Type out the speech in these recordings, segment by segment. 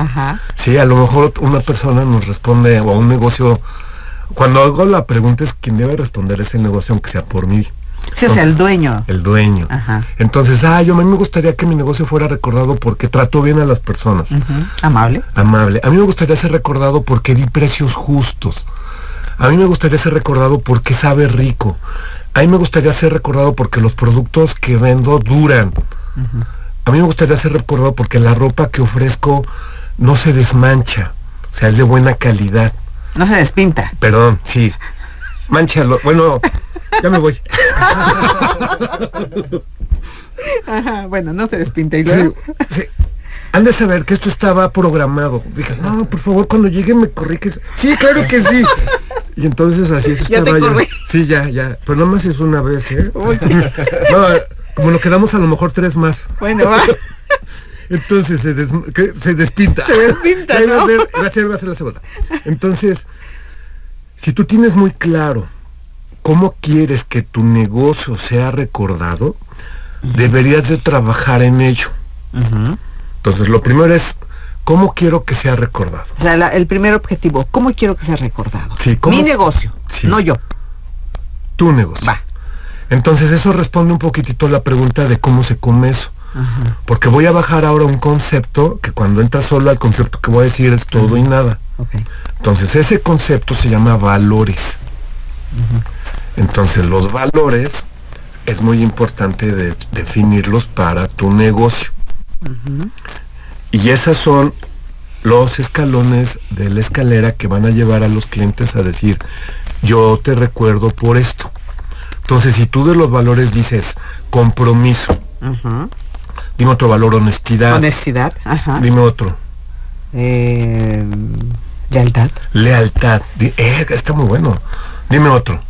Ajá. Sí, a lo mejor una persona nos responde, o un negocio, cuando hago la pregunta es quien debe responder es el negocio, aunque sea por mí. Sí, o sea, el dueño. El dueño. Ajá. Entonces, a mí me gustaría que mi negocio fuera recordado porque trató bien a las personas. Amable. Amable. A mí me gustaría ser recordado porque di precios justos. A mí me gustaría ser recordado porque sabe rico. A mí me gustaría ser recordado porque los productos que vendo duran. A mí me gustaría ser recordado porque la ropa que ofrezco no se desmancha. O sea, es de buena calidad. No se despinta. Perdón, sí. Manchalo. Bueno, ya me voy. Ajá, bueno, no se despinta. ¿Y luego? Sí. Han de saber que esto estaba programado. Dije, no, por favor, cuando llegue me corriges. Sí, claro que sí. Y entonces así eso estaba ya. Sí, ya. Pero nada más es una vez, ¿eh? Uy. No, como lo quedamos a lo mejor 3 más. Bueno, va. Entonces se despinta. Se despinta, ¿no? Va a ser la segunda. Entonces, si tú tienes muy claro cómo quieres que tu negocio sea recordado, deberías de trabajar en ello. Entonces, lo primero es, ¿cómo quiero que sea recordado? O sea, el primer objetivo, ¿cómo quiero que sea recordado? Sí, ¿cómo? Mi negocio, sí. no yo. Tu negocio. Va. Entonces, eso responde un poquitito a la pregunta de cómo se come eso. Porque voy a bajar ahora un concepto que cuando entras solo al concepto que voy a decir es todo y nada. Okay. Entonces, ese concepto se llama valores. Entonces, los valores es muy importante definirlos para tu negocio. Y esas son los escalones de la escalera que van a llevar a los clientes a decir, yo te recuerdo por esto. Entonces, si tú de los valores dices compromiso, dime otro valor, honestidad. Honestidad, ajá. Dime otro. Lealtad. Lealtad. Está muy bueno. Dime otro.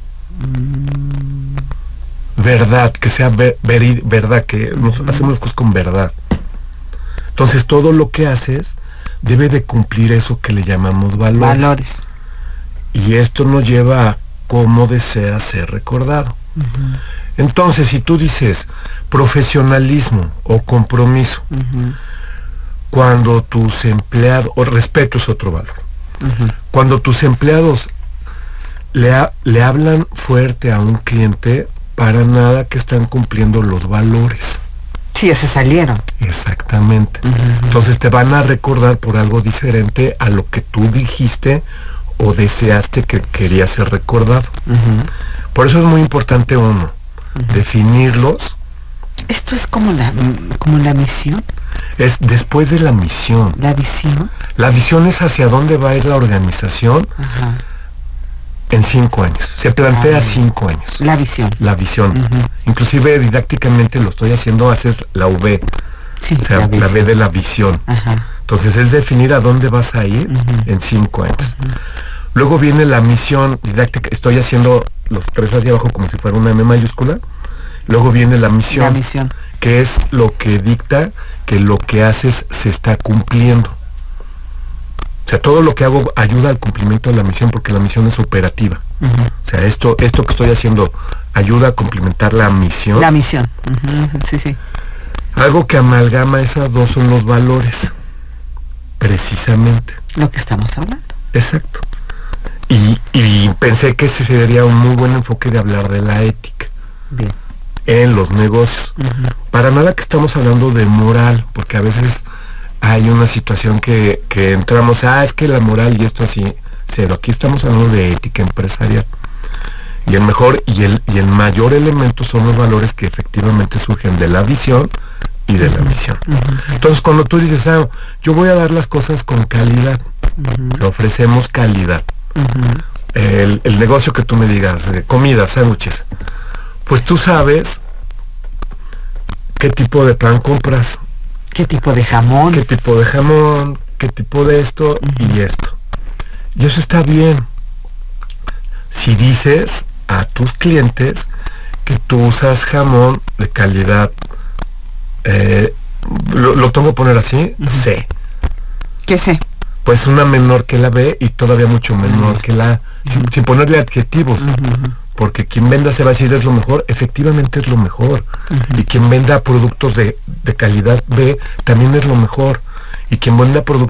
Verdad, que sea verdad, que hacemos las cosas con verdad. Entonces, todo lo que haces debe de cumplir eso que le llamamos valores. Y esto nos lleva a cómo deseas ser recordado. Entonces, si tú dices profesionalismo o compromiso, cuando tus empleados, o respeto es otro valor, cuando tus empleados le hablan fuerte a un cliente, para nada que están cumpliendo los valores. Sí, ya se salieron. Exactamente. Entonces te van a recordar por algo diferente a lo que tú dijiste o deseaste que querías ser recordado. Por eso es muy importante definirlos. Esto es como la misión. Es después de la misión. La visión. La visión es hacia dónde va a ir la organización en 5 años. Se plantea 5 años. La visión. La visión. Inclusive didácticamente lo estoy haciendo, haces la V. Sí, o sea, la V de la visión. Entonces es definir a dónde vas a ir en 5 años. Luego viene la misión didáctica. Estoy haciendo los 3 hacia abajo como si fuera una M mayúscula. Luego viene la misión. La misión. Que es lo que dicta que lo que haces se está cumpliendo. O sea, todo lo que hago ayuda al cumplimiento de la misión porque la misión es operativa. O sea, esto que estoy haciendo ayuda a complementar la misión. La misión. Sí. Algo que amalgama esas dos son los valores. Precisamente. Lo que estamos hablando. Exacto. Y pensé que ese sería un muy buen enfoque de hablar de la ética. Bien. En los negocios. Para nada que estamos hablando de moral, porque a veces hay una situación que entramos, es que la moral y esto así, cero. Aquí estamos hablando de ética empresarial. Y el mejor y el mayor elemento son los valores que efectivamente surgen de la visión y de la misión. Entonces, cuando tú dices, yo voy a dar las cosas con calidad, te ofrecemos calidad. El negocio que tú me digas, comida, sándwiches, pues tú sabes qué tipo de pan compras. ¿Qué tipo de jamón? ¿Qué tipo de jamón? ¿Qué tipo de esto y esto? Y eso está bien. Si dices a tus clientes que tú usas jamón de calidad, lo tengo que poner así, C. ¿Qué C? Pues una menor que la B y todavía mucho menor que la A, sin ponerle adjetivos. Porque quien venda se va a decir es lo mejor, efectivamente es lo mejor. Y quien venda productos de calidad B también es lo mejor. Y quien venda productos